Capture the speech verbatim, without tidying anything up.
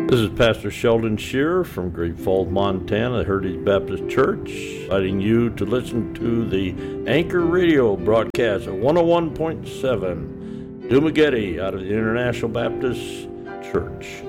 This is Pastor Sheldon Shearer from Great Falls, Montana, the Heritage Baptist Church, inviting you to listen to the Anchor Radio broadcast at one oh one point seven Dumagetti out of the International Baptist Church.